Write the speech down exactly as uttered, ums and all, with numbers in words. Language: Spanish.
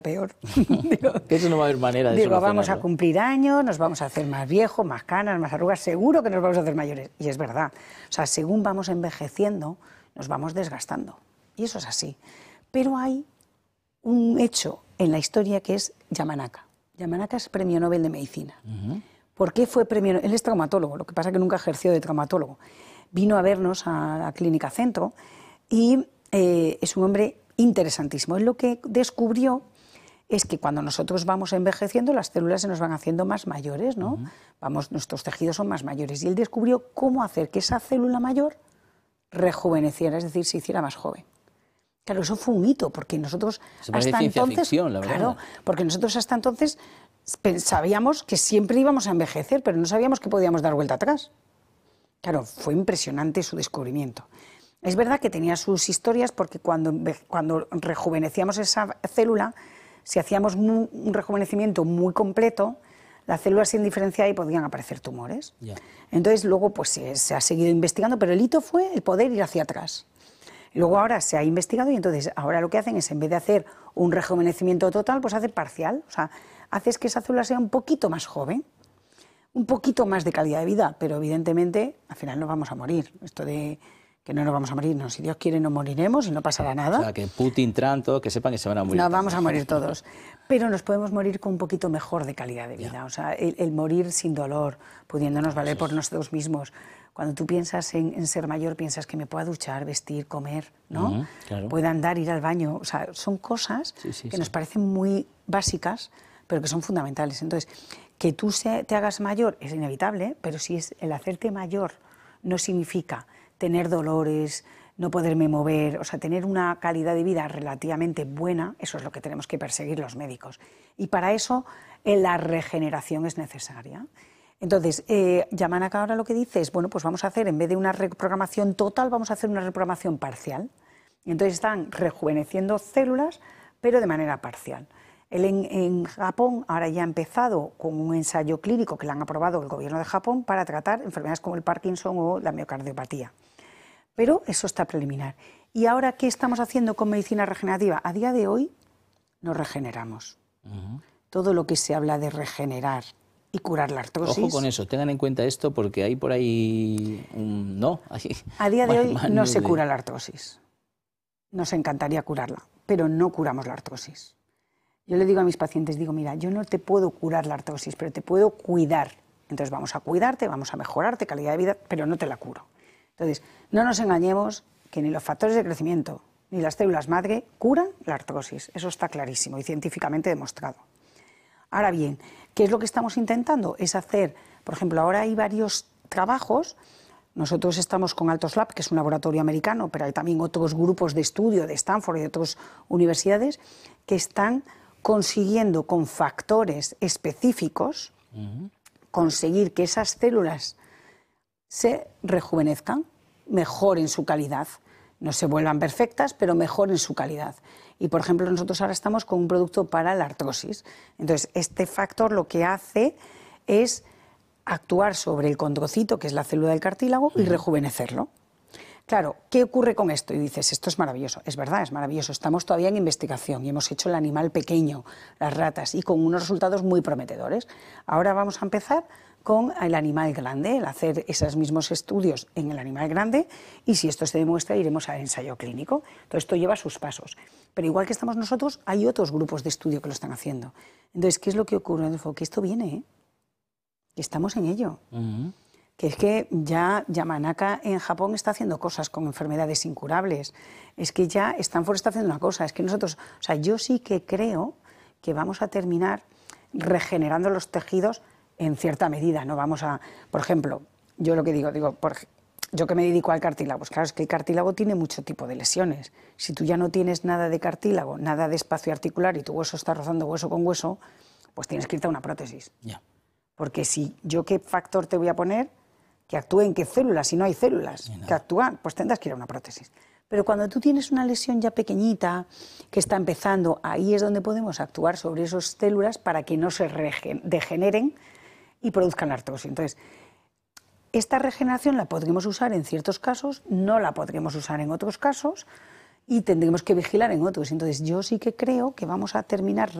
peor. digo, que eso no va a haber manera de Digo, vamos a cumplir años, nos vamos a hacer más viejos, más canas, más arrugas, seguro que nos vamos a hacer mayores. Y es verdad. O sea, según vamos envejeciendo, nos vamos desgastando. Y eso es así. Pero hay un hecho en la historia que es Yamanaka. Yamanaka es premio Nobel de Medicina. Uh-huh. ¿Por qué fue premio? Él es traumatólogo, lo que pasa es que nunca ejerció de traumatólogo. Vino a vernos a la Clínica Centro y eh, es un hombre interesantísimo. Él lo que descubrió es que cuando nosotros vamos envejeciendo, las células se nos van haciendo más mayores, ¿no? Uh-huh. Vamos, nuestros tejidos son más mayores. Y él descubrió cómo hacer que esa célula mayor rejuveneciera, es decir, se hiciera más joven. Claro, eso fue un hito, porque nosotros hasta entonces, ficción, la verdad. Claro, porque nosotros hasta entonces sabíamos que siempre íbamos a envejecer, pero no sabíamos que podíamos dar vuelta atrás. Claro, fue impresionante su descubrimiento. Es verdad que tenía sus historias, porque cuando, cuando rejuvenecíamos esa célula, si hacíamos muy, un rejuvenecimiento muy completo, las células se indiferenciaban y podían aparecer tumores. Yeah. Entonces luego pues se, se ha seguido investigando, pero el hito fue el poder ir hacia atrás. Luego ahora se ha investigado y entonces ahora lo que hacen es, en vez de hacer un rejuvenecimiento total, pues hace parcial. O sea, haces que esa célula sea un poquito más joven, un poquito más de calidad de vida, pero evidentemente al final nos vamos a morir. Esto de que no nos vamos a morir, no, si Dios quiere no moriremos y no pasará nada. O sea, que Putin, Trump, todo, que sepan que se van a morir. Nos vamos a morir todos, pero nos podemos morir con un poquito mejor de calidad de vida. Ya. O sea, el, el morir sin dolor, pudiéndonos valer por nosotros mismos. Cuando tú piensas en, en ser mayor, piensas que me pueda duchar, vestir, comer, ¿no? Uh-huh, claro. Pueda andar, ir al baño. O sea, son cosas sí, sí, que sí. nos parecen muy básicas, pero que son fundamentales. Entonces, que tú se, te hagas mayor es inevitable, pero si es el hacerte mayor no significa tener dolores, no poderme mover, o sea, tener una calidad de vida relativamente buena, eso es lo que tenemos que perseguir los médicos. Y para eso eh, la regeneración es necesaria. Entonces, eh, Yamanaka ahora lo que dice es, bueno, pues vamos a hacer, en vez de una reprogramación total, vamos a hacer una reprogramación parcial. Y entonces están rejuveneciendo células, pero de manera parcial. Él en, en Japón ahora ya ha empezado con un ensayo clínico que le han aprobado el gobierno de Japón para tratar enfermedades como el Parkinson o la miocardiopatía. Pero eso está preliminar. ¿Y ahora qué estamos haciendo con medicina regenerativa? A día de hoy nos regeneramos. Uh-huh. Todo lo que se habla de regenerar y curar la artrosis. Ojo con eso, tengan en cuenta esto porque hay por ahí un... no. Hay... A día de hoy no se cura la artrosis. Nos encantaría curarla, pero no curamos la artrosis. Yo le digo a mis pacientes, digo, mira, yo no te puedo curar la artrosis, pero te puedo cuidar. Entonces vamos a cuidarte, vamos a mejorarte calidad de vida, pero no te la curo. Entonces, no nos engañemos que ni los factores de crecimiento ni las células madre curan la artrosis. Eso está clarísimo y científicamente demostrado. Ahora bien, ¿qué es lo que estamos intentando? Es hacer, por ejemplo, ahora hay varios trabajos. Nosotros estamos con Altos Lab, que es un laboratorio americano, pero hay también otros grupos de estudio de Stanford y de otras universidades que están consiguiendo con factores específicos uh-huh. conseguir que esas células se rejuvenezcan, mejoren su calidad. No se vuelvan perfectas, pero mejoren su calidad. Y, por ejemplo, nosotros ahora estamos con un producto para la artrosis. Entonces, este factor lo que hace es actuar sobre el condrocito, que es la célula del cartílago, y rejuvenecerlo. Claro, ¿qué ocurre con esto? Y dices, esto es maravilloso. Es verdad, es maravilloso. Estamos todavía en investigación y hemos hecho el animal pequeño, las ratas, y con unos resultados muy prometedores. Ahora vamos a empezar con el animal grande, el hacer esos mismos estudios en el animal grande, y si esto se demuestra iremos al ensayo clínico. Todo esto lleva sus pasos. Pero igual que estamos nosotros, hay otros grupos de estudio que lo están haciendo. Entonces, ¿qué es lo que ocurre? Que esto viene, ¿eh? Que estamos en ello. Uh-huh. Que es que ya Yamanaka en Japón está haciendo cosas con enfermedades incurables. Es que ya Stanford está haciendo una cosa. Es que nosotros, o sea, yo sí que creo que vamos a terminar regenerando los tejidos en cierta medida. No vamos a, por ejemplo, yo lo que digo, digo, por, yo que me dedico al cartílago, pues claro, es que el cartílago tiene mucho tipo de lesiones. Si tú ya no tienes nada de cartílago, nada de espacio articular y tu hueso está rozando hueso con hueso, pues tienes que irte a una prótesis. Ya. Yeah. Porque si yo qué factor te voy a poner que actúe en qué células, si no hay células no. que actúan, pues tendrás que ir a una prótesis. Pero cuando tú tienes una lesión ya pequeñita, que está empezando, ahí es donde podemos actuar sobre esas células para que no se degeneren y produzcan la artrosis. Entonces, esta regeneración la podremos usar en ciertos casos, no la podremos usar en otros casos, y tendremos que vigilar en otros. Entonces yo sí que creo que vamos a terminar